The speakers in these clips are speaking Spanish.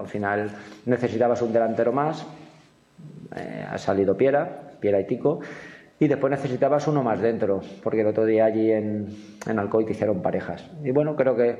al final necesitabas un delantero más, ha salido Piera y Tico, y después necesitabas uno más dentro, porque el otro día allí en Alcoy te hicieron parejas. Y bueno, creo que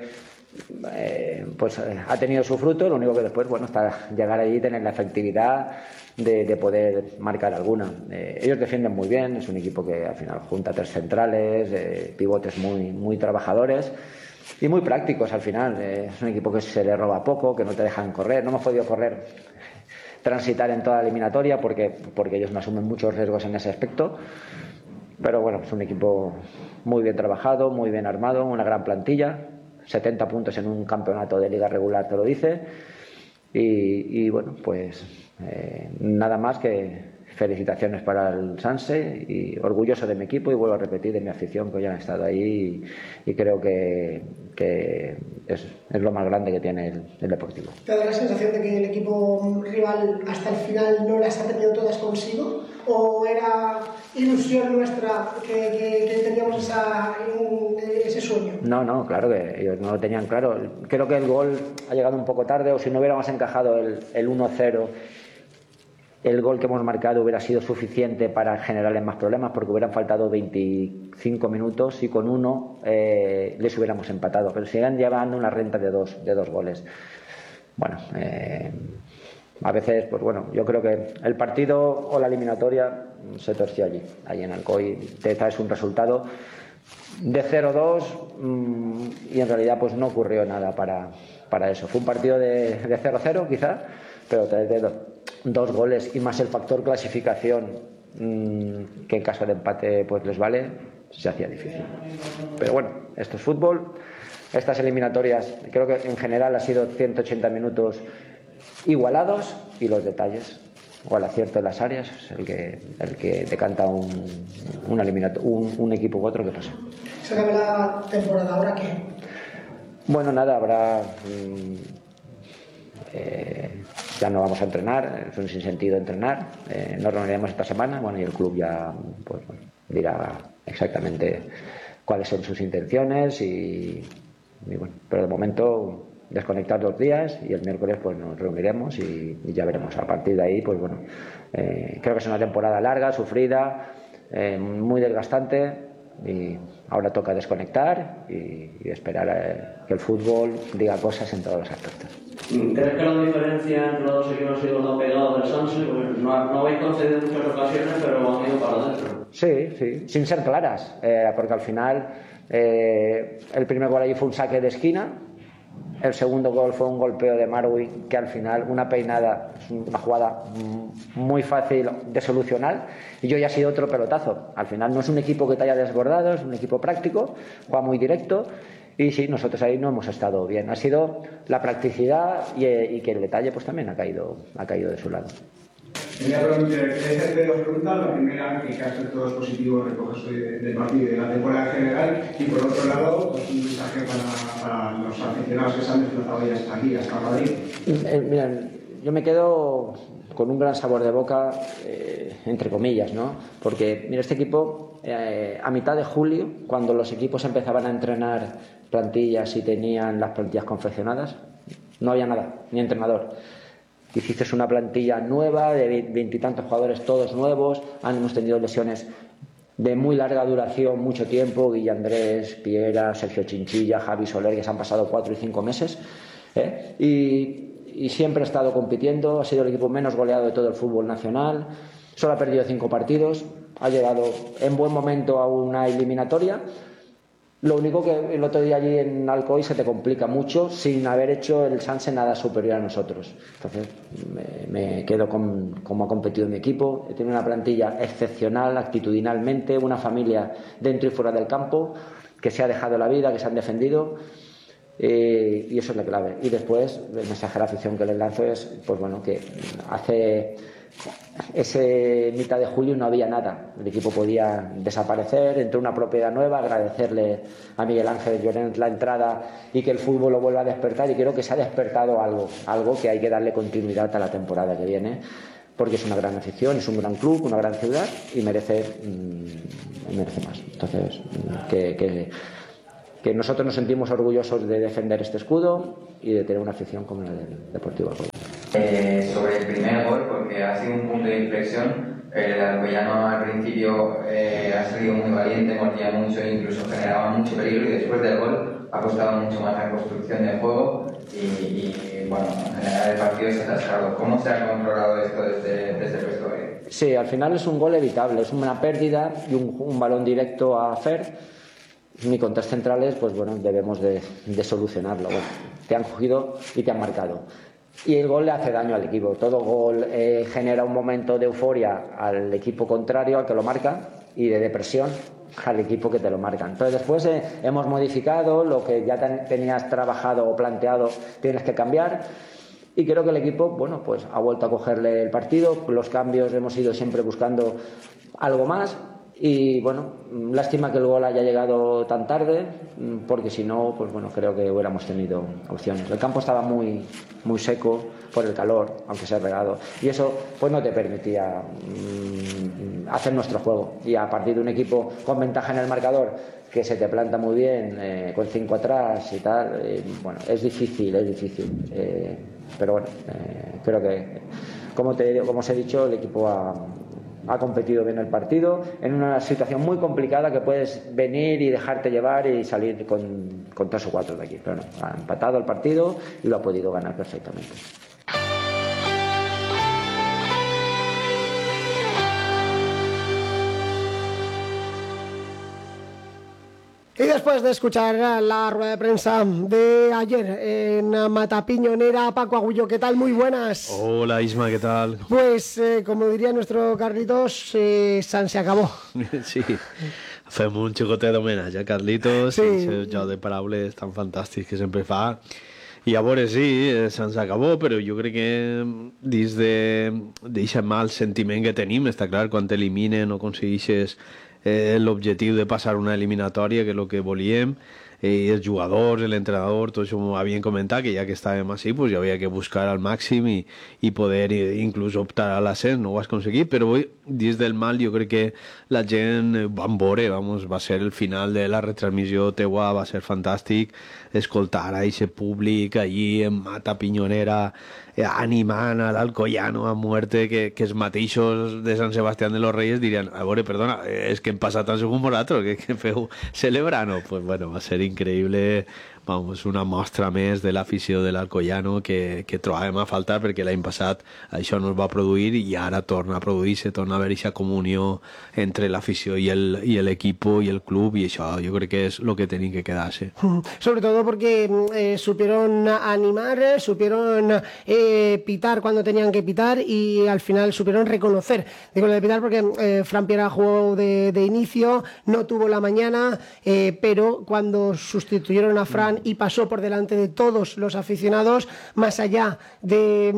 ha tenido su fruto, lo único que después, está llegar allí y tener la efectividad de poder marcar alguna. Ellos defienden muy bien, es un equipo que al final junta 3 centrales, pivotes muy trabajadores y muy prácticos al final. Es un equipo que se le roba poco, que no te dejan correr. No hemos podido transitar en toda la eliminatoria porque ellos no asumen muchos riesgos en ese aspecto, pero bueno, es un equipo muy bien trabajado, muy bien armado, una gran plantilla, 70 puntos en un campeonato de liga regular te lo dice, y bueno, pues nada más que felicitaciones para el Sanse y orgulloso de mi equipo, y vuelvo a repetir, de mi afición, que hoy han estado ahí, y creo que es lo más grande que tiene el Deportivo. ¿Te da la sensación de que el equipo rival hasta el final no las ha tenido todas consigo? ¿O era ilusión nuestra que teníamos ese sueño? No, claro que ellos no lo tenían claro. Creo que el gol ha llegado un poco tarde, o si no hubiéramos encajado el 1-0, el gol que hemos marcado hubiera sido suficiente para generarles más problemas, porque hubieran faltado 25 minutos y con uno les hubiéramos empatado, pero siguen llevando una renta de dos goles. Bueno, a veces, yo creo que el partido o la eliminatoria se torció allí en Alcoy. Te traes un resultado de 0-2 y en realidad pues no ocurrió nada para eso. Fue un partido de 0-0 quizás, pero de 2 goles y más el factor clasificación, que en caso de empate pues les vale, se hacía difícil. Pero bueno, esto es fútbol. Estas eliminatorias creo que en general ha sido 180 minutos igualados, y los detalles o el acierto en las áreas es el que decanta un equipo u otro que pasa. Se acaba la temporada, ¿ahora qué? Bueno, nada, habrá ya no vamos a entrenar, es un sinsentido entrenar, nos reuniremos esta semana, y el club ya dirá exactamente cuáles son sus intenciones y pero de momento desconectar 2 días, y el miércoles pues nos reuniremos y ya veremos. A partir de ahí creo que es una temporada larga, sufrida, muy desgastante, y ahora toca desconectar y esperar que el fútbol diga cosas en todos los aspectos. ¿Crees que la diferencia entre los dos equipos ha sido lo pegado del Sanse? Pues no habéis concedido en muchas ocasiones, pero han ido para adentro. Sí, sin ser claras, porque al final el primer gol allí fue un saque de esquina, el segundo gol fue un golpeo de Marwi, que al final una peinada, una jugada muy fácil de solucionar, y hoy ha sido otro pelotazo. Al final no es un equipo que te haya desbordado, es un equipo práctico, juega muy directo, y sí, nosotros ahí no hemos estado bien. Ha sido la practicidad y que el detalle pues también ha caído de su lado. Quería hacerte 2 preguntas. La primera, que casi todos positivos recoges del partido y de la temporada en general, y por otro lado, pues un mensaje para los aficionados que se han desplazado ya hasta aquí, hasta Madrid. Mira, yo me quedo con un gran sabor de boca, entre comillas, ¿no? Porque mira, este equipo a mitad de julio, cuando los equipos empezaban a entrenar plantillas y tenían las plantillas confeccionadas, no había nada, ni entrenador. Hiciste una plantilla nueva de 20 y tantos jugadores, todos nuevos. Hemos tenido lesiones de muy larga duración, mucho tiempo: Guille Andrés, Piera, Sergio Chinchilla, Javi Soler, que se han pasado 4 y 5 meses, y siempre ha estado compitiendo. Ha sido el equipo menos goleado de todo el fútbol nacional, solo ha perdido 5 partidos, ha llegado en buen momento a una eliminatoria. Lo único que el otro día allí en Alcoy se te complica mucho sin haber hecho el Sanse nada superior a nosotros. Entonces me quedo con cómo ha competido mi equipo. Tiene una plantilla excepcional actitudinalmente, una familia dentro y fuera del campo que se ha dejado la vida, que se han defendido, y eso es la clave. Y después el mensaje a la afición que les lanzo es que hace ese mitad de julio no había nada, el equipo podía desaparecer, entró una propiedad nueva. Agradecerle a Miguel Ángel Llorens la entrada y que el fútbol lo vuelva a despertar, y creo que se ha despertado algo que hay que darle continuidad a la temporada que viene, porque es una gran afición, es un gran club, una gran ciudad, y merece más. Entonces que nosotros nos sentimos orgullosos de defender este escudo y de tener una afición como la del Deportivo Alcoy. Sobre el primer gol, porque ha sido un punto de inflexión. El Alcoyano al principio ha sido muy valiente, mordía mucho e incluso generaba mucho peligro, y después del gol ha costado mucho más la construcción del juego y bueno, en general el partido se ha atascado. ¿Cómo se ha controlado esto desde el vestuario? Sí, al final es un gol evitable, es una pérdida y un balón directo a Fer. Ni con tres centrales, pues bueno, debemos de solucionarlo. Bueno, te han cogido y te han marcado. Y el gol le hace daño al equipo. Todo gol genera un momento de euforia al equipo contrario, al que lo marca, y de depresión al equipo que te lo marca. Entonces después hemos modificado lo que ya tenías trabajado o planteado, tienes que cambiar. Y creo que el equipo, bueno, pues ha vuelto a cogerle el partido. Los cambios hemos ido siempre buscando algo más. Y bueno, lástima que el gol haya llegado tan tarde, porque si no, pues bueno, creo que hubiéramos tenido opciones. El campo estaba muy seco por el calor, aunque sea regado, y eso pues no te permitía hacer nuestro juego. Y a partir de un equipo con ventaja en el marcador, que se te planta muy bien, con 5 atrás y tal, bueno, es difícil. Pero bueno, creo que, como os he dicho, el equipo ha competido bien el partido en una situación muy complicada, que puedes venir y dejarte llevar y salir con 3 o 4 de aquí, pero no, ha empatado el partido y lo ha podido ganar perfectamente. Y después de escuchar la rueda de prensa de ayer en Matapiñonera, Paco Agullo, ¿qué tal? Muy buenas. Hola Isma, ¿qué tal? Pues como diría nuestro Carlitos, San se acabó. Sí, fem un xicotet d'homenatge a Carlitos, sí. I el joc de paraules tan fantàstic que sempre fa. I a veure, sí, se'ns acabó, però jo crec que dins d'aquest mal sentiment que tenim, està clar, quan t'eliminen o aconsegueixes l'objectiu de passar una eliminatòria, que és el que volíem, els jugadors, l'entrenador, tot això m'ho havien comentat, que ja que estàvem així, pues ja havia que buscar al màxim i poder inclús optar a l'ascens. No ho has aconseguit, però dins del mal jo crec que la gent van veure, va ser el final de la retransmissió teua, va ser fantàstic escoltar a aquest públic allí en Matapiñonera animant a l'Alcoyano a muerte, que els mateixos de Sant Sebastián de los Reyes dirien, a veure, perdona, és que hem passat tan segon vosaltres, que feu celebrar, no? Pues bueno, va ser increïble, vamos, una mostra més de l'afició de l'Alcoyano que trobàvem a faltar, perquè l'any passat això no es va produir i ara torna a produir-se, torna a haver aquesta comunió entre l'afició i l'equip i el club, i això jo crec que és el que tenim que quedar-se. Sobre todo porque supieron animar, supieron pitar cuando tenían que pitar y al final supieron reconocer. Digo lo de pitar porque Fran Piera jugó de inicio, no tuvo la mañana, pero cuando sustituyeron a Fran y pasó por delante de todos los aficionados, más allá de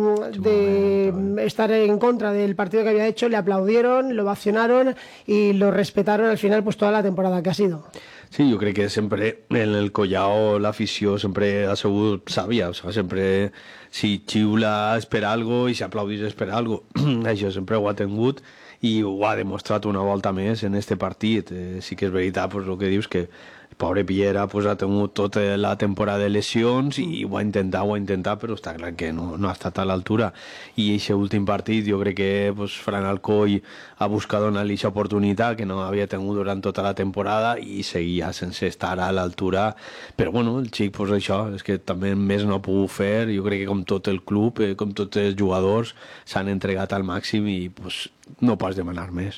estar en contra del partido que había hecho, le aplaudieron, lo ovacionaron y lo respetaron al final pues toda la temporada que ha sido. Sí, jo crec que sempre en el Collao l'afició sempre ha sigut sàvia, o sigui, sempre si xiula és per algo i si aplaudís és per algo. Això sempre ho ha tingut i ho ha demostrat una volta més en este partit. Sí que és veritat, pues, el que dius, que el pobre Piera pues, ha tingut tota la temporada de lesions i ho ha intentat, però està clar que no ha estat a l'altura. I aquest últim partit jo crec que pues, Fran Alcoy ha buscat donar-li aquesta oportunitat que no havia tingut durant tota la temporada i seguia sense estar a l'altura. Però bueno, el xic, pues, això, és que també més no ha pogut fer. Jo crec que com tot el club, com tots els jugadors, s'han entregat al màxim i pues, no pots demanar més.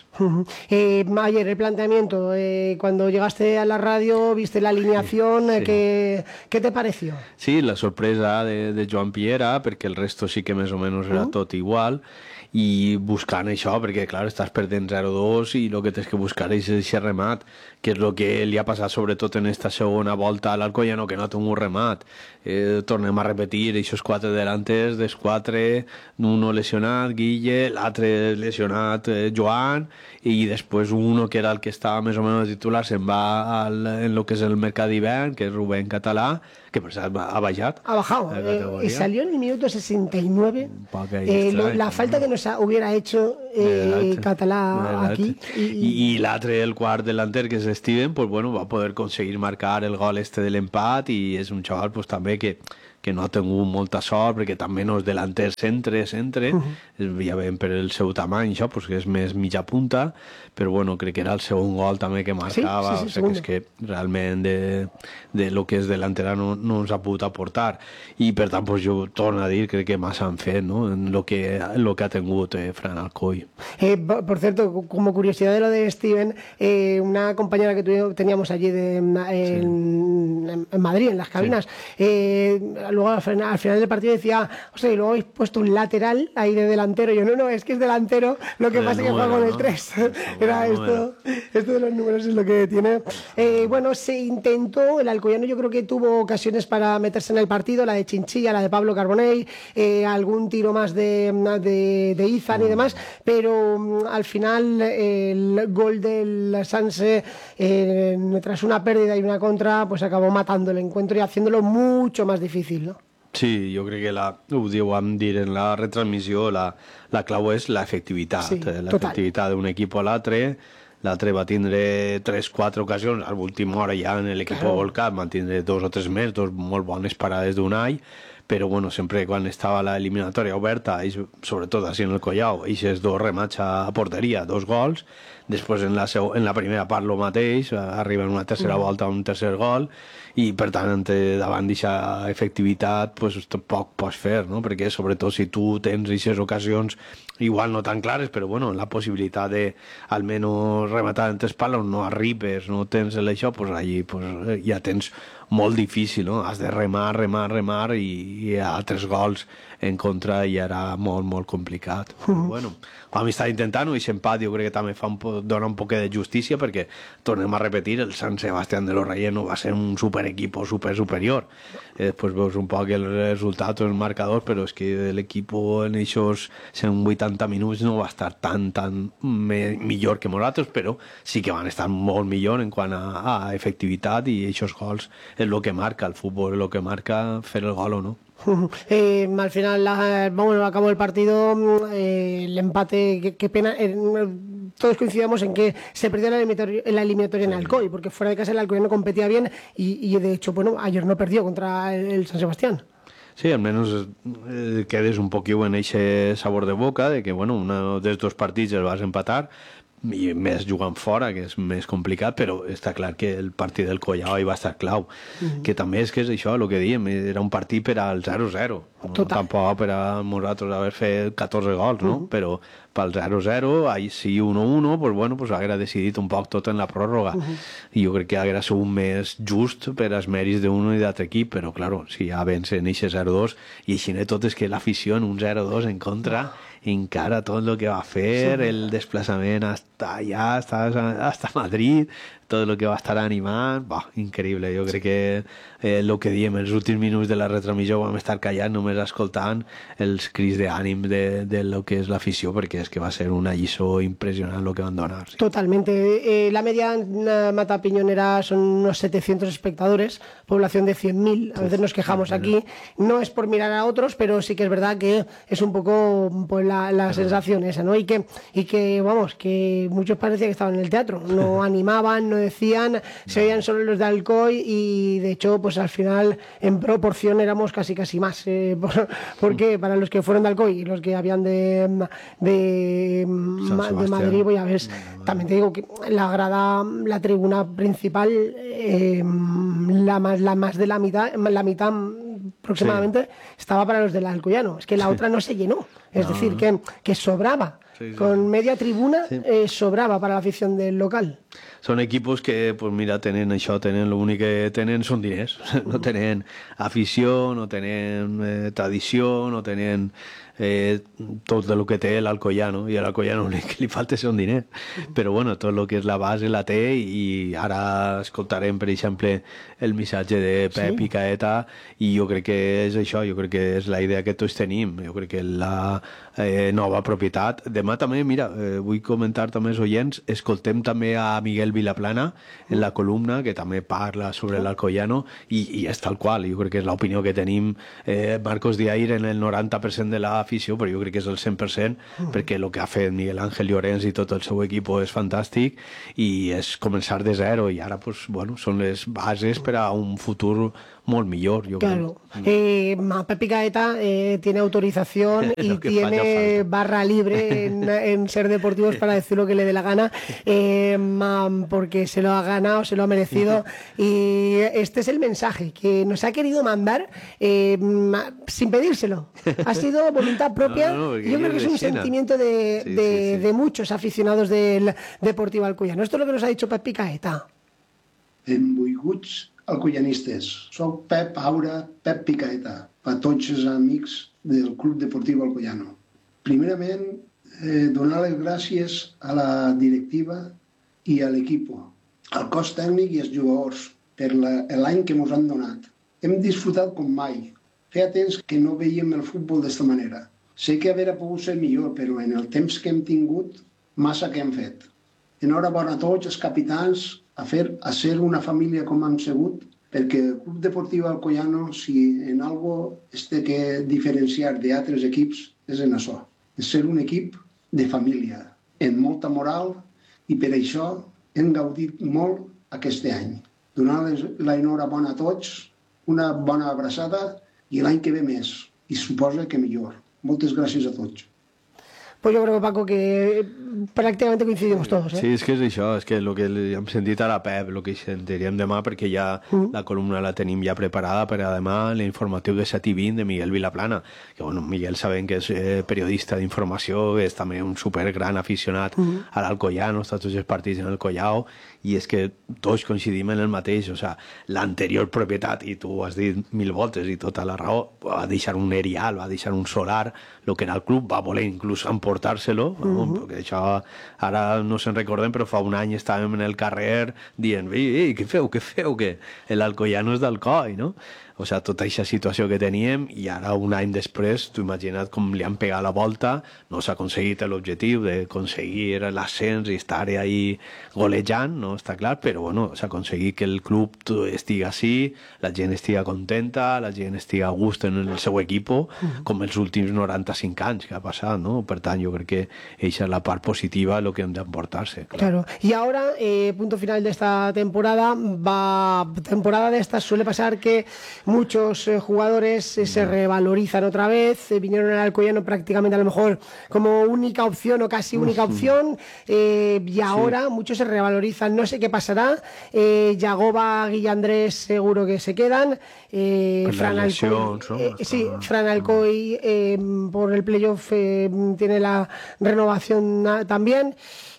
Ayer el planteamiento, cuando llegaste a la radio, viste la alineación, sí. ¿Qué te pareció? Sí, la sorpresa de Joan Piera, perquè el resto sí que més o menys era tot igual, i buscant això, perquè clar, estàs perdent 0-2 i el que tens que buscar és aquest remat, que és el que li ha passat sobretot en esta segona volta a l'Alcoyano, que no ha tingut remat. Tornem a repetir, aquests 4 delantes, dels 4, uno lesionat, Guille, l'altre lesionat, Joan, i després uno que era el que estava més o menys titular se'n va en el que és el mercat d'hivern, que és Rubén Català, que per cert ha baixat. Ha bajado, y salió en el minuto 69. La falta que nos hubiera hecho Català aquí. I l'altre, el quart delanter, que és Steven, pues bueno, va poder conseguir marcar el gol este de l'empat i és un xaval pues, també que que no ha tingut molta sort, perquè també no és delanter centre, ja veiem per el seu tamany, això, pues, que és més mitja punta, però bueno, crec que era el segon gol també que marcava, o sigui, que és que realment de lo que és delantera no ens ha pogut aportar, i per tant pues, jo torno a dir, crec que massa han fet, ¿no? En lo que ha tingut Fran Alcoy. Por cierto, como curiosidad de lo de Steven, una compañera que teníamos allí en Madrid, en las cabinas, luego al final del partido decía, o sea, y luego habéis puesto un lateral ahí de delantero. Y yo, no, es que es delantero, lo que pasa es que juega con el 3. Era esto de los números es lo que tiene. Bueno, se intentó, el Alcoyano yo creo que tuvo ocasiones para meterse en el partido, la de Chinchilla, la de Pablo Carbonell, algún tiro más de Izan y demás, pero al final el gol del Sanse, tras una pérdida y una contra, pues acabó matando el encuentro y haciéndolo mucho más difícil, ¿no? Sí, jo crec que ho vam dir en la retransmissió, la clau és l'efectivitat, sí, l'efectivitat d'un equip a l'altre. L'altre va tindre 3-4 ocasions, a l'última hora ja en l'equip Volcat van tindre 2 o 3 més, 2 molt bones parades d'un any, però bueno, sempre quan estava l'eliminatòria oberta, sobretot així en el Collao, aquests 2 remats a porteria, 2 gols, després en la primera part el mateix, arriba en una tercera volta un tercer gol, i per tant davant d'aquesta efectivitat pues, tampoc pots fer, no? Perquè sobretot si tu tens aquestes ocasions igual no tan clares, però bueno, la possibilitat de almenys rematar en 3 palos no arribes, no tens això, pues allí pues, ja tens molt difícil, no? Has de remar i a 3 gols en contra i era molt complicat. Bueno, vam estar intentant-ho i l'empat jo crec que també dona un poc de justícia perquè, tornem a repetir, el San Sebastián de los Reyes no va ser un superequip superior. Després veus un poc el resultat o el marcador, però és que l'equip en aquests 180 minuts no va estar tan millor que nosaltres, però sí que van estar molt millor en quant a efectivitat, i aquests gols és el que marca el futbol, és el que marca fer el gol o no. Al final, acabó el partido, el empate, qué pena. Todos coincidimos en que se perdió la eliminatoria en Alcoy, porque fuera de casa el Alcoy no competía bien y de hecho, bueno, ayer no perdió contra el San Sebastián. Sí, almenys quedes un poquillo en ese sabor de boca de que, bueno, uno dels 2 partits el vas empatar, i més jugant fora, que és més complicat, però està clar que el partit del Collao hi va estar clau, que també és que és això, el que dèiem, era un partit per al 0-0, no tampoc per a nosaltres haver fet 14 gols, no? Però pel 0-0, ahí sí 1-1, pues bueno, pues haguera decidit un poc tot en la pròrroga, i jo crec que haguera sigut més just per als mèrits d'un i d'altre equip, però claro, si ja vencen eixe 0-2, i així tot és que l'afició en un 0-2 en contra encara tot el que va fer, el desplaçament hasta allà, hasta Madrid, tot el que va estar animant, increïble. Jo crec que el que diem, els últims minuts de la retransmissió vam estar callant només escoltant els crits d'ànim de lo que és l'afició, perquè és que va ser una lliçó impressionant el que van donar. Sí. Totalmente. La media en Mata Piñonera son unos 700 espectadores, población de 100.000. A veces nos quejamos aquí. No es por mirar a otros, pero sí que es verdad que es un poco pues, la sensación esa, ¿no? Y que, vamos, que muchos parecía que estaban en el teatro. No animaban, no decían, se oían solo los de Alcoy y de hecho pues al final en proporción éramos casi más porque para los que fueron de Alcoy y los que habían de Madrid, pues ya ves, también te digo que la grada, la tribuna principal, la más de la mitad aproximadamente estaba para los del Alcoyano, es que la otra no se llenó, es decir que sobraba. Con media tribuna sobrava per a l'afició del local. Són equipos que, pues mira, tenen això, l'únic que tenen són diners. No tenen afició, no tenen tradició, no tenen tot el que té l'Alcoyano, i a l'Alcoyano l'únic que li falta són diners. Però bueno, tot el que és la base la té, i ara escoltarem, per exemple, el missatge de Pep i Caeta, i jo crec que és això, jo crec que és la idea que tots tenim. Jo crec que la nova propietat, de demà també, mira, vull comentar també als oients, escoltem també a Miguel Vilaplana en la columna, que també parla sobre l'Alcoyano, i és tal qual, jo crec que és l'opinió que tenim Marcos Diair en el 90% de l'afició, però jo crec que és el 100%, perquè el que ha fet Miguel Ángel Llorens i tot el seu equip és fantàstic, i és començar de zero, i ara pues, bueno, són les bases per a un futur molt millor, yo claro. creo. Pepi Caeta tiene autorización y tiene barra libre en Ser Deportivos para decir lo que le dé la gana, porque se lo ha ganado, se lo ha merecido, y este es el mensaje que nos ha querido mandar sin pedírselo. Ha sido voluntad propia. Yo creo que es un sentimiento de muchos aficionados del Deportivo Alcoyano. Esto es lo que nos ha dicho Pepi Caeta. Benvinguts alcoyanistes. Soc Pep Aura, Pep Picaeta, per tots els amics del Club Deportiu Alcoyano. Primerament, donar les gràcies a la directiva i a l'equip, al cos tècnic i als jugadors per l'any que ens han donat. Hem disfrutat com mai. Feia temps que no veiem el futbol d'esta manera. Sé que hauria pogut ser millor, però en el temps que hem tingut, massa que hem fet. Enhorabona a tots els capitans, a ser una família com hem sigut, perquè el Club Deportiu Alcoyano, si en algo es té que diferenciar d'altres equips, és en això, és ser un equip de família, amb molta moral, i per això hem gaudit molt aquest any. Donar-les l'enhorabona a tots, una bona abraçada, i l'any que ve més, i suposa que millor. Moltes gràcies a tots. Pues yo creo, Paco, que prácticamente coincidimos todos. Sí, és que és això, és que el que hem sentit ara, Pep, el que sentiríem demà, perquè ja la columna la tenim ja preparada per a demà, l'informatiu de 7:20 de Miguel Vilaplana, que bueno, Miguel sabem que és periodista d'informació, és també un supergran aficionat a l'Alcoyano, està tots els partits en el Collao, i és que tots coincidim en el mateix, o sea, l'anterior propietat, i tu ho has dit 1000 voltes i tota la raó, va deixar un erial, va deixar un solar, el que era el club, va voler inclús emportar-se-lo, perquè això ara no se'n recordem, però fa un any estàvem en el carrer dient, què feu, que l'Alcoyano és d'Alcoi, no? O sigui, tota aquesta situació que teníem, i ara un any després, t'ho imagina't com li han pegat la volta, no s'ha aconseguit l'objectiu d'aconseguir l'ascens i estar ahí golejant, no? Està clar, però bueno, s'ha aconseguit que el club estigui així, la gent estigui contenta, la gent estigui a gust en el seu equip, com els últims 95 anys que ha passat, no? Per tant, jo crec que aquesta és la part positiva de lo que hem d'emportar-se. Claro. Y ahora, punto final de esta temporada, temporada de estas suele pasar que muchos jugadores se revalorizan otra vez, vinieron al Alcoyano prácticamente a lo mejor como única opción o casi única opción, y ahora muchos se revalorizan, no sé qué pasará. Yagoba, Guilla Andrés seguro que se quedan, Fran Alcoy, Fran Alcoy por el playoff tiene la renovación también.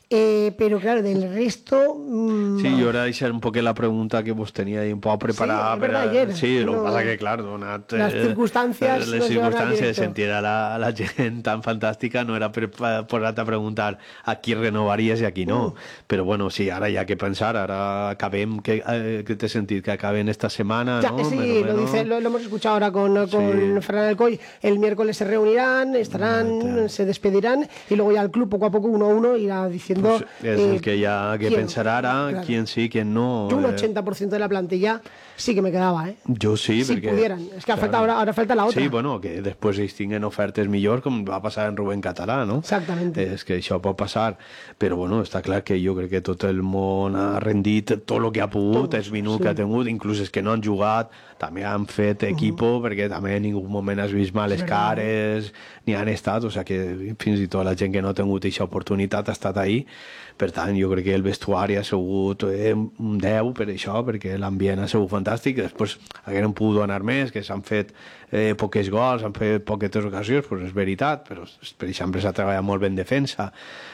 Pero claro, del resto... Sí, jo era deixar un poc la pregunta que vos tenia un poc preparada. Sí, ayer. Sí, el que passa que, clar, donat... Les circumstàncies... Les circumstàncies, sentir a la gent tan fantàstica no era per posar-te a preguntar a qui renovaries i a qui no. Però bueno, sí, ara hi ha que pensar, ara acabem, que t'he sentit que acaben esta semana, ya, ¿no? Sí, lo hemos escuchado ahora con Fran Alcoy. El miércoles se reunirán, estarán, se despedirán, y luego ya el club poco a poco, uno a uno, irá diciendo... Pues és el que hi ha que pensar ara, claro. Quién sí, quién no. Yo un 80% de la plantilla sí que me quedaba, ¿eh? Jo sí, si perquè... pudieran. Es que claro. ahora falta la otra. Sí, bueno, que després ells tinguen ofertes millor, com va passar en Rubén Català, no? Exactament. És que això pot passar, però bueno, està clar que jo crec que tot el món ha rendit tot el que ha pogut, els minuts que ha tingut, inclús els que no han jugat, també han fet equipo, perquè també en ningú moment has vist males cares, ni han estat, o sigui que fins i tot la gent que no ha tingut aquesta oportunitat ha estat ahí. Per tant, jo crec que el vestuari ha sigut un 10 per això, perquè l'ambient ha sigut fantàstic. Després hagueren pogut anar més, que s'han fet poques gols, s'han fet poquetes ocasions, però és veritat, però per exemple s'ha treballat molt ben defensa.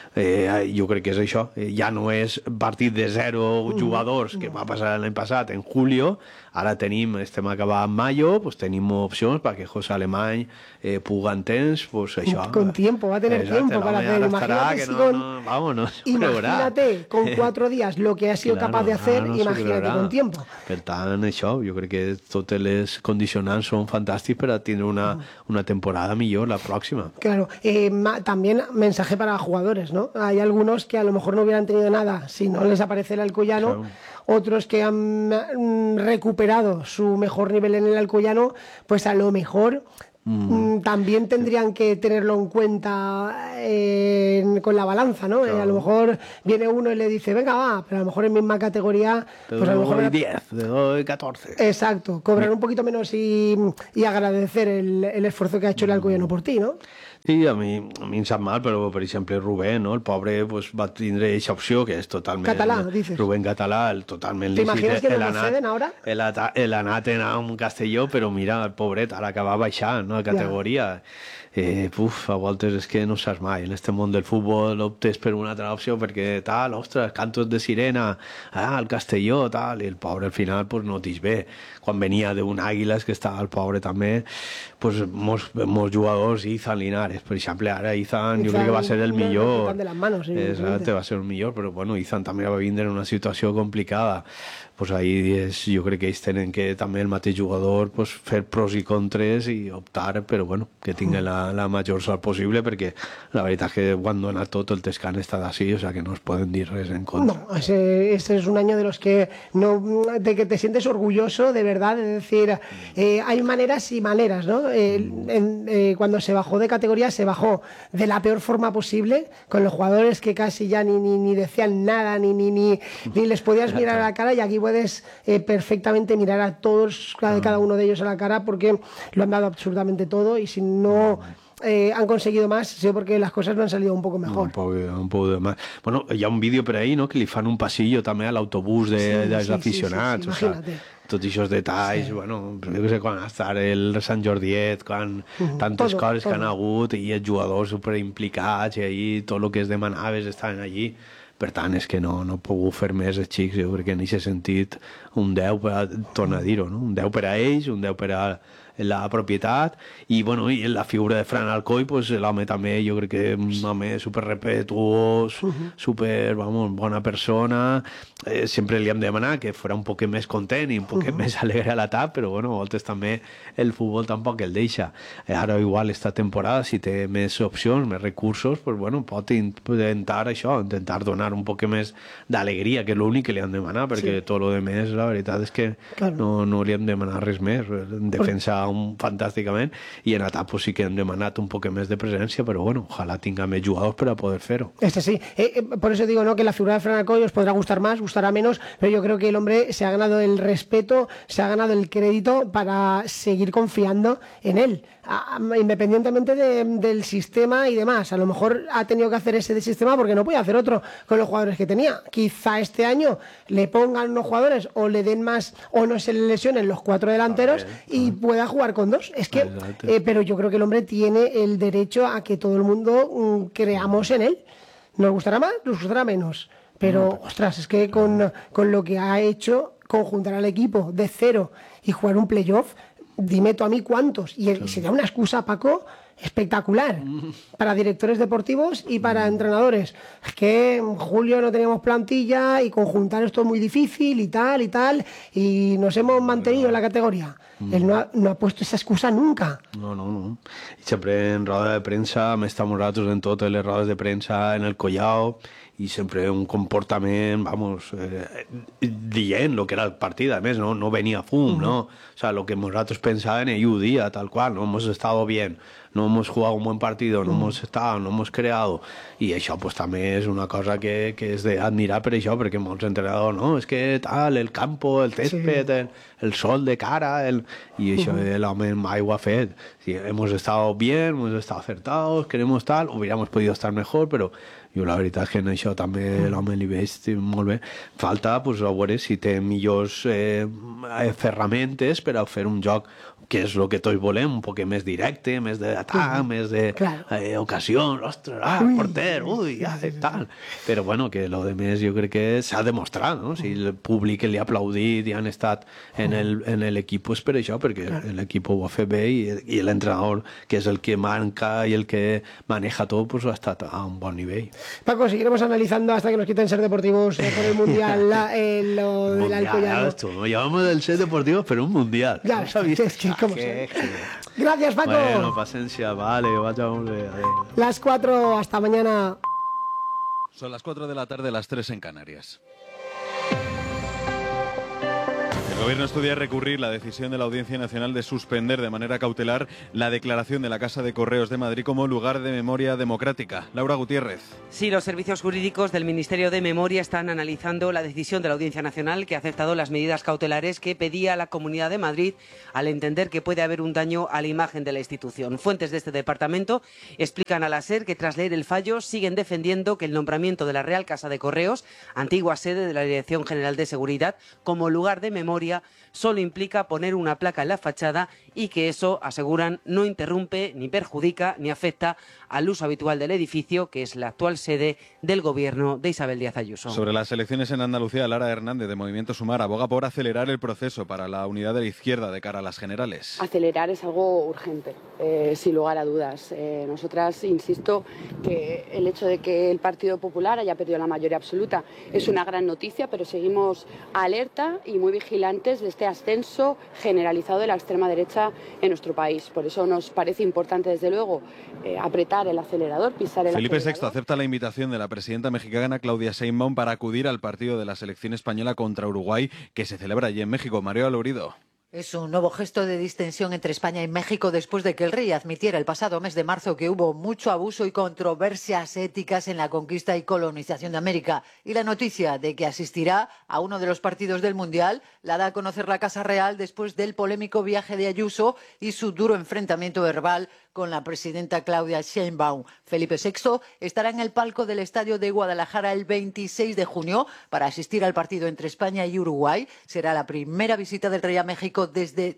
Jo crec que és això. Ja no és partit de 0 jugadors, que va passar l'any passat en julio, ara estem acabant en mayo, pues tenim opcions perquè José Alemany puga en temps, pues això. Con tiempo, va a tener tiempo para hacer, imagínate si no no s'ho creurà. Imagínate con 4 días lo que ha sido capaz de hacer, no imagínate con tiempo. Per tant, això, jo crec que totes les condicionants són fantàstics per a tindre una temporada millor la próxima. Claro, también mensaje para jugadores, ¿no? Hay algunos que a lo mejor no hubieran tenido nada si no les aparece el Alcoyano, claro. Otros que han recuperado su mejor nivel en el Alcoyano, pues a lo mejor también tendrían que tenerlo en cuenta con la balanza, ¿no? Claro. A lo mejor viene uno y le dice, venga, va, pero a lo mejor en misma categoría, pues a lo mejor... 10, te doy 14. Exacto, cobrar un poquito menos y agradecer el esfuerzo que ha hecho el Alcoyano por ti, ¿no? Sí, a mi em sap mal, però, per exemple, Rubén, no? El pobre pues, va tindre aquesta opció, que és totalment... Català, dices. Rubén Català, totalment lícit. ¿Te imaginas que no lo ceden ahora? El anat a un Castelló, però mira, el pobret, ara que va baixar, no?, de categoria. A voltes és que no saps mai. En este món del futbol optes per una altra opció perquè tal, ostres, cantos de sirena, el Castelló, tal, i el pobre al final pues, no t'ix bé. Quan venia d'un Àguiles, que estava el pobre també, pues, molts jugadors, Izan Linares, per exemple, ara Izan jo crec que va ser el millor. De las manos, sí, exacte, va ser el millor, però bueno, Izan també va vindre en una situació complicada. Pues ahí jo crec que ells tenen que també el mateix jugador pues, fer pros i contres i optar, però bueno, que tinguen la major sort possible, perquè la veritat és que quan dona tot el Tescan està d'ací, o sea que no es poden dir res en contra. No, ese es un año de los que de que te sientes orgulloso de verdad, de decir, hay maneras y maneras, ¿no? Cuando se bajó de categoría se bajó de la peor forma posible, con los jugadores que casi ya ni decían nada, ni les podías mirar a la cara, y aquí puedes perfectamente mirar a todos, cada uno de ellos a la cara, porque lo han dado absolutamente todo, y si no han conseguido más, sí, porque las cosas no han salido un poco mejor. Un poc de más. Bueno, hi ha un vídeo per ahí, no?, que li fan un passillo també a l'autobús dels aficionats, sí, imagínate. Tots aquests detalls, bueno, jo que sé, quan estar el Sant Jordiet, quan tantes coses que han hagut, i els jugadors superimplicats, i ahí tot el que es demanaves estaven allí. Per tant, és que no he pogut fer més els xics, jo crec que en aquest sentit un 10 per a, torna a dir-ho, no? Un 10 per a ells, un 10 per a la propietat, i bueno, i la figura de Fran Alcoy, pues l'home també, jo crec que un home super respetuós, super, bona persona, sempre li hem demanat que fos un poquet més content i un poquet més alegre a la tap, però bueno, a voltes també el futbol tampoc el deixa. Ara igual esta temporada, si té més opcions, més recursos, pues bueno, pot intentar això, intentar donar un poquet més d'alegria, que és l'únic que li han demanat, perquè tot lo de més, la veritat és que no li hem demanat res més, defensa fantàsticament, i en atac pues, sí que hem demanat un poc més de presència, però bueno, ojalá tenga més jugadors para poder fer-ho. Sí, por eso digo, ¿no?, que la figura de Fran Alcoy os podrá gustar más, gustará menos, pero yo creo que el hombre se ha ganado el respeto, se ha ganado el crédito para seguir confiando en él, independientemente del sistema y demás. A lo mejor ha tenido que hacer ese sistema porque no podía hacer otro con los jugadores que tenía. Quizá este año le pongan unos jugadores o le den más, o no se le lesionen los 4 delanteros y pueda jugar con 2. Es que, pero yo creo que el hombre tiene el derecho a que todo el mundo creamos en él. Nos gustará más, nos gustará menos. Pero, ostras, es que con lo que ha hecho, conjuntar al equipo de cero y jugar un playoff, dime tú a mí cuántos. Y sería una excusa, Paco, espectacular para directores deportivos y para entrenadores. Es que en julio no teníamos plantilla y conjuntar esto es muy difícil y tal, y nos hemos mantenido en la categoría. Él no ha puesto esa excusa nunca. No. I sempre en roda de premsa, hem estat nosaltres en totes les rodes de premsa, en el Collao, i sempre un comportament, dient lo que era el partit, a més, no venia fum, ¿no? O sea, lo que nosotros pensábamos, ell ho dia, tal cual, no hemos estado bien, no hemos jugado un buen partido, no hemos estado, no hemos creado, i això pues també és una cosa que és d'admirar per això, perquè molts entrenadors, no, és que tal, el campo, el césped, el sol de cara, i això l'home mai ho ha fet. Sí, hemos estado bien, hemos estado acertados, queremos tal, hubiéramos podido estar mejor, però jo la veritat és que en això també l'home li veig molt bé. Falta, pues, a veure si té millors ferramentes per a fer un joc que és el que tots volem, un poc més directe, més d'atac, més d'ocasió, ostres, porter, tal. Però bueno, que lo de més jo crec que s'ha demostrat, no? Si el públic li ha aplaudit i han estat en l'equip, pues per això, perquè l'equip ho ha fet bé i l'entrenador, que és el que manca y el que maneja todo, pues ha estado a un buen nivel. Paco, seguiremos analizando hasta que nos quiten ser deportivos por el Mundial, lo del Alcoyano. Nos llamamos del ser deportivos, pero un Mundial. Ya, gracias, Paco. Bueno, paciencia, vale, vayamos. Las 4, hasta mañana. Son las 4 de la tarde, las 3 en Canarias. El Gobierno estudia recurrir la decisión de la Audiencia Nacional de suspender de manera cautelar la declaración de la Casa de Correos de Madrid como lugar de memoria democrática. Laura Gutiérrez. Sí, los servicios jurídicos del Ministerio de Memoria están analizando la decisión de la Audiencia Nacional, que ha aceptado las medidas cautelares que pedía la Comunidad de Madrid al entender que puede haber un daño a la imagen de la institución. Fuentes de este departamento explican a la SER que tras leer el fallo siguen defendiendo que el nombramiento de la Real Casa de Correos, antigua sede de la Dirección General de Seguridad, como lugar de memoria solo implica poner una placa en la fachada y que eso, aseguran, no interrumpe, ni perjudica, ni afecta al uso habitual del edificio, que es la actual sede del Gobierno de Isabel Díaz Ayuso. Sobre las elecciones en Andalucía, Lara Hernández, de Movimiento Sumar, aboga por acelerar el proceso para la unidad de la izquierda de cara a las generales. Acelerar es algo urgente, sin lugar a dudas. Nosotras, insisto, que el hecho de que el Partido Popular haya perdido la mayoría absoluta es una gran noticia, pero seguimos alerta y muy vigilantes de este ascenso generalizado de la extrema derecha en nuestro país. Por eso nos parece importante, desde luego, apretar el acelerador, pisar el Felipe acelerador. VI acepta la invitación de la presidenta mexicana Claudia Sheinbaum para acudir al partido de la selección española contra Uruguay, que se celebra allí en México. Mario Alorido. Es un nuevo gesto de distensión entre España y México después de que el rey admitiera el pasado mes de marzo que hubo mucho abuso y controversias éticas en la conquista y colonización de América. Y la noticia de que asistirá a uno de los partidos del Mundial la da a conocer la Casa Real después del polémico viaje de Ayuso y su duro enfrentamiento verbal con la presidenta Claudia Sheinbaum. Felipe VI estará en el palco del Estadio de Guadalajara el 26 de junio para asistir al partido entre España y Uruguay. Será la primera visita del rey a México desde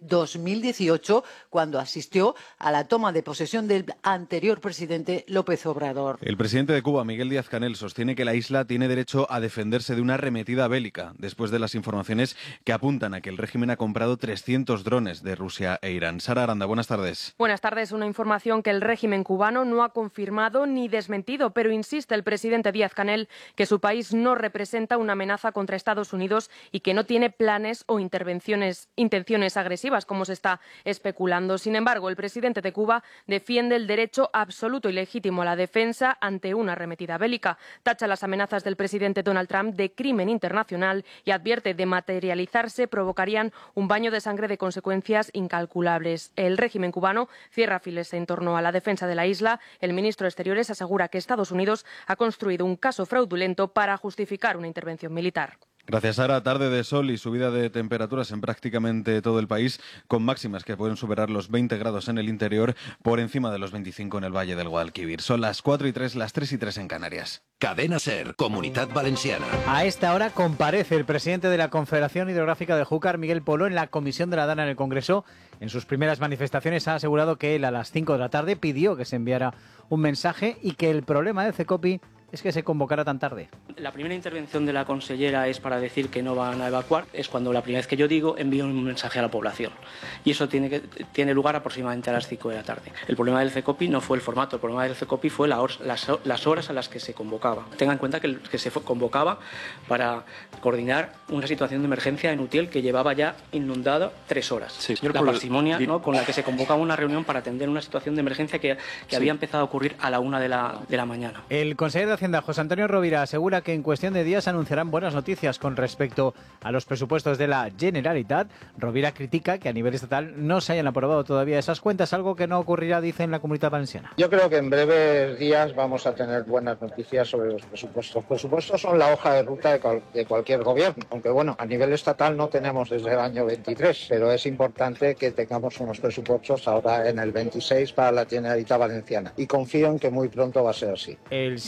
2018, cuando asistió a la toma de posesión del anterior presidente López Obrador. El presidente de Cuba, Miguel Díaz-Canel, sostiene que la isla tiene derecho a defenderse de una arremetida bélica, después de las informaciones que apuntan a que el régimen ha comprado 300 drones de Rusia e Irán. Sara Aranda, buenas tardes. Buenas tardes. Una información que el régimen cubano no ha confirmado ni desmentido, pero insiste el presidente Díaz-Canel que su país no representa una amenaza contra Estados Unidos y que no tiene planes o intenciones agresivas, como se está especulando. Sin embargo, el presidente de Cuba defiende el derecho absoluto y legítimo a la defensa ante una arremetida bélica. Tacha las amenazas del presidente Donald Trump de crimen internacional y advierte de materializarse provocarían un baño de sangre de consecuencias incalculables. El régimen cubano cierra filas en torno a la defensa de la isla. El ministro de Exteriores asegura que Estados Unidos ha construido un caso fraudulento para justificar una intervención militar. Gracias, Sara. Tarde de sol y subida de temperaturas en prácticamente todo el país, con máximas que pueden superar los 20 grados en el interior, por encima de los 25 en el Valle del Guadalquivir. Son las 4:03, las 3:03 en Canarias. Cadena SER, Comunidad Valenciana. A esta hora comparece el presidente de la Confederación Hidrográfica del Júcar, Miguel Polo, en la Comisión de la Dana en el Congreso. En sus primeras manifestaciones ha asegurado que él a las 5 de la tarde pidió que se enviara un mensaje y que el problema del CECOPI es que se convocara tan tarde. La primera intervención de la consellera es para decir que no van a evacuar, es cuando la primera vez que yo digo envío un mensaje a la población. Y eso tiene lugar aproximadamente a las 5 de la tarde. El problema del CECOPI no fue el formato, el problema del CECOPI fue las horas a las que se convocaba. Tenga en cuenta que se convocaba para coordinar una situación de emergencia en Utiel que llevaba ya inundada 3 horas. Sí, la parsimonia, ¿no?, con la que se convocaba una reunión para atender una situación de emergencia que había empezado a ocurrir a la 1 de la mañana. El consejero de Hacienda, José Antonio Rovira, asegura que en cuestión de días anunciarán buenas noticias con respecto a los presupuestos de la Generalitat. Rovira critica que a nivel estatal no se hayan aprobado todavía esas cuentas, algo que no ocurrirá, dice, en la Comunidad Valenciana. Yo creo que en breves días vamos a tener buenas noticias sobre los presupuestos. Los presupuestos son la hoja de ruta de cualquier gobierno, aunque bueno, a nivel estatal no tenemos desde el año 23, pero es importante que tengamos unos presupuestos ahora en el 26 para la Generalitat Valenciana y confío en que muy pronto va a ser así. El síndic de Vox,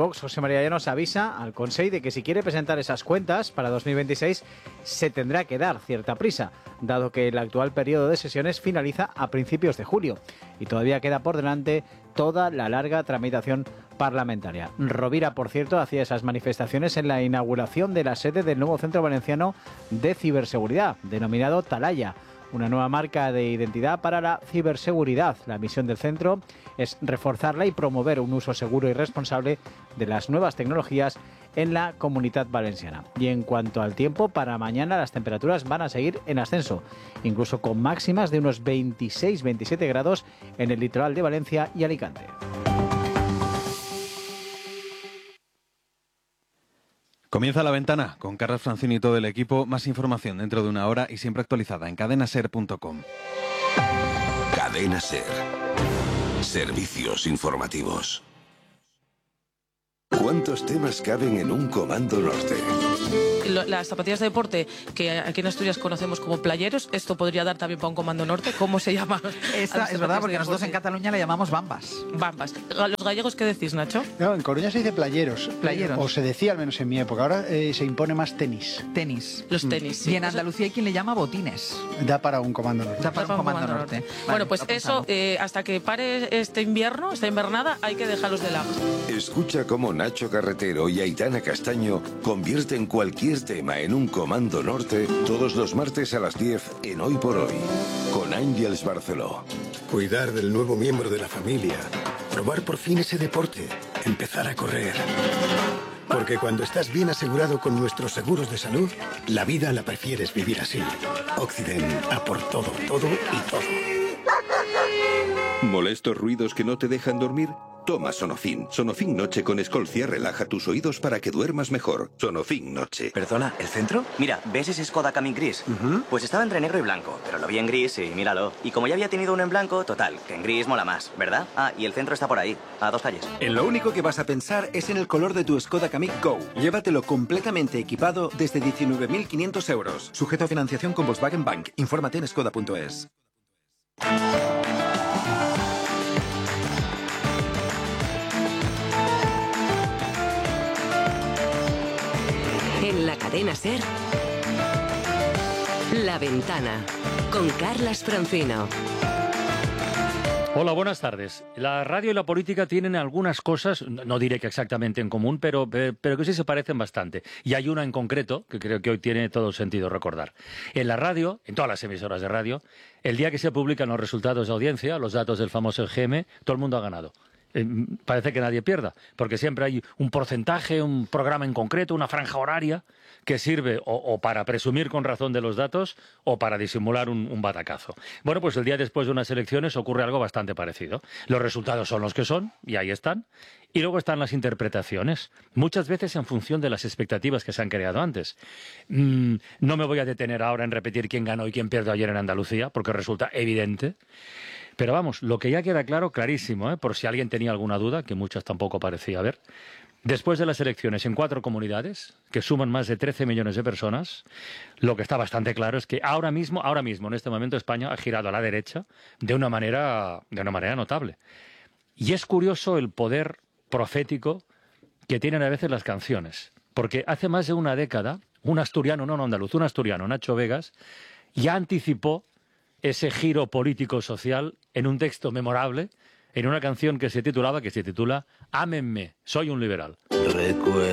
Vox, José María Llanos, avisa al Consell de que si quiere presentar esas cuentas para 2026 se tendrá que dar cierta prisa, dado que el actual periodo de sesiones finaliza a principios de julio y todavía queda por delante toda la larga tramitación parlamentaria. Rovira, por cierto, hacía esas manifestaciones en la inauguración de la sede del nuevo Centro Valenciano de Ciberseguridad, denominado Talaya, una nueva marca de identidad para la ciberseguridad. La misión del centro es reforzarla y promover un uso seguro y responsable de las nuevas tecnologías en la Comunitat Valenciana. Y en cuanto al tiempo, para mañana las temperaturas van a seguir en ascenso, incluso con máximas de unos 26-27 grados en el litoral de Valencia y Alicante. Comienza La Ventana con Carlos Francini y todo el equipo. Más información dentro de una hora y siempre actualizada en cadenaser.com. Cadena Ser. Servicios informativos. ¿Cuántos temas caben en un Comando Norte? Las zapatillas de deporte, que aquí en Asturias conocemos como playeros, esto podría dar también para un Comando Norte. ¿Cómo se llama? Esta es verdad, porque nosotros en Cataluña le llamamos bambas. Bambas. ¿Los gallegos qué decís, Nacho? No, en Coruña se dice playeros. Playeros. O se decía, al menos en mi época. Ahora se impone más tenis. Tenis. Los tenis, sí. Y en Andalucía hay quien le llama botines. Da para un Comando Norte. Da para un Comando Norte. Vale, bueno, pues eso, hasta que pare este invierno, esta invernada, hay que dejarlos de lado. Escucha cómo Nacho Carretero y Aitana Castaño convierten cualquier tema en un Comando Norte todos los martes a las 10 en Hoy por Hoy, con Ángeles Barceló. Cuidar del nuevo miembro de la familia, probar por fin ese deporte, empezar a correr. Porque cuando estás bien asegurado con nuestros seguros de salud, la vida la prefieres vivir así. Occident, a por todo, todo y todo. ¿Molestos ruidos que no te dejan dormir? Toma Sonofin. Sonofin Noche con Escolcia relaja tus oídos para que duermas mejor. Sonofin Noche. ¿Perdona, el centro? Mira, ¿ves ese Skoda Kamiq gris? Pues estaba entre negro y blanco, pero lo vi en gris y míralo. Y como ya había tenido uno en blanco, total, que en gris mola más, ¿verdad? Ah, y el centro está por ahí, a 2 calles. En lo único que vas a pensar es en el color de tu Skoda Kamiq Go. Llévatelo completamente equipado desde 19.500 euros. Sujeto a financiación con Volkswagen Bank. Infórmate en skoda.es. En la cadena SER, La Ventana, con Carlas Francino. Hola, buenas tardes. La radio y la política tienen algunas cosas, no diré que exactamente en común, pero que sí se parecen bastante. Y hay una en concreto que creo que hoy tiene todo sentido recordar. En la radio, en todas las emisoras de radio, el día que se publican los resultados de audiencia, los datos del famoso EGM, todo el mundo ha ganado. Parece que nadie pierda, porque siempre hay un porcentaje, un programa en concreto, una franja horaria que sirve o para presumir con razón de los datos o para disimular un batacazo. Bueno, pues el día después de unas elecciones ocurre algo bastante parecido. Los resultados son los que son, y ahí están. Y luego están las interpretaciones, muchas veces en función de las expectativas que se han creado antes. No me voy a detener ahora en repetir quién ganó y quién perdió ayer en Andalucía, porque resulta evidente. Pero vamos, lo que ya queda claro, clarísimo, por si alguien tenía alguna duda, que muchas tampoco parecía haber. Después de las elecciones en 4 comunidades, que suman más de 13 millones de personas, lo que está bastante claro es que ahora mismo, en este momento, España ha girado a la derecha de una manera notable. Y es curioso el poder profético que tienen a veces las canciones. Porque hace más de una década, un asturiano, Nacho Vegas, ya anticipó ese giro político-social en un texto memorable, en una canción que se titula Ámenme, soy un liberal. Recuerdo